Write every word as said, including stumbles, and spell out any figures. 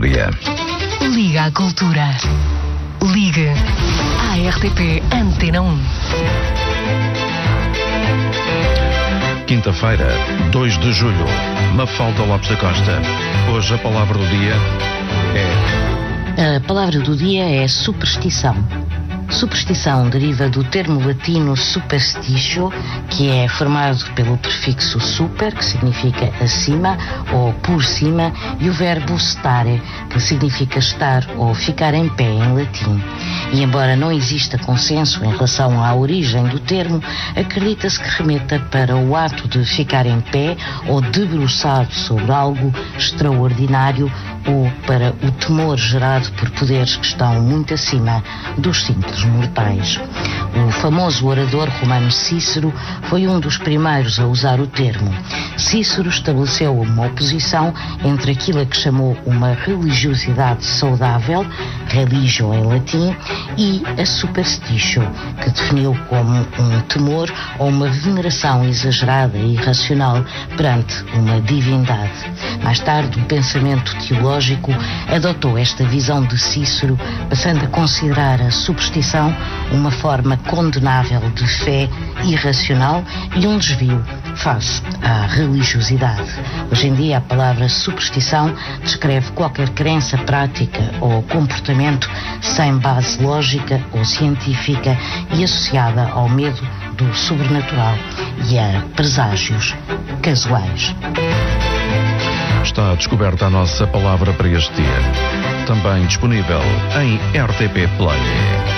dia. Liga à cultura. Ligue à R T P Antena um. Quinta-feira, dois de julho, Mafalda Lopes da Costa. Hoje a palavra do dia é... A palavra do dia é superstição. Superstição deriva do termo latino superstitio, que é formado pelo prefixo super, que significa acima ou por cima, e o verbo stare, que significa estar ou ficar em pé em latim. E embora não exista consenso em relação à origem do termo, acredita-se que remeta para o ato de ficar em pé ou debruçado sobre algo extraordinário, ou para o temor gerado por poderes que estão muito acima dos simples mortais. O famoso orador romano Cícero foi um dos primeiros a usar o termo. Cícero estabeleceu uma oposição entre aquilo a que chamou uma religiosidade saudável, religio em latim, e a superstitio, que definiu como um temor ou uma veneração exagerada e irracional perante uma divindade. Mais tarde, o pensamento teológico adotou esta visão de Cícero, passando a considerar a superstição uma forma condenável de fé irracional e um desvio face à religiosidade. Hoje em dia, a palavra superstição descreve qualquer crença prática ou comportamento sem base lógica ou científica e associada ao medo do sobrenatural e a preságios casuais. Está descoberta a nossa palavra para este dia. Também disponível em R T P Play.